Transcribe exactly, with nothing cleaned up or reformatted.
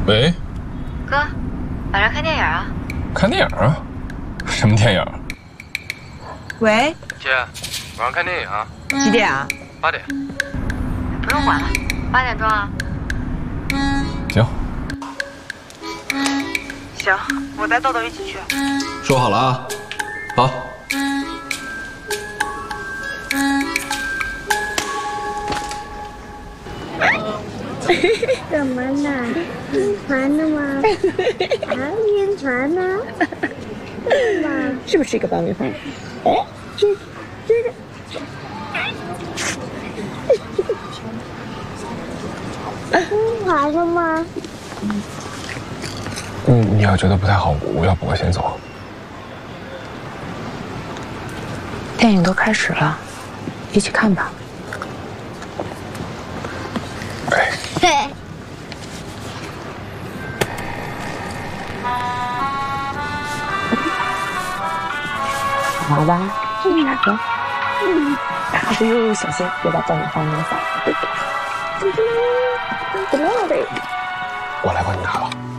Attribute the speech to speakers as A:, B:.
A: 喂，
B: 哥，晚上看电影啊？
A: 看电影啊？什么电影？
C: 喂，
A: 姐，晚上看电影啊？
C: 几点啊？
A: 八点。
B: 不用管了，八点钟啊。
A: 行。
C: 行，我带豆豆一起去。
D: 说好了啊，好。
E: 怎么了？晕船了吗？啊，晕船呢？对吗？
F: 是不是一个爆米花？哎，这这个。
E: 晕船了吗？
A: 嗯，你要觉得不太好，我要不我先走。
F: 电影都开始了，一起看吧。
A: 哎。
E: 对。
F: 好吧，傻哥。嗯。哎呦，小心别把爆米花弄洒了。怎么了，贝？
A: 我来帮你拿了。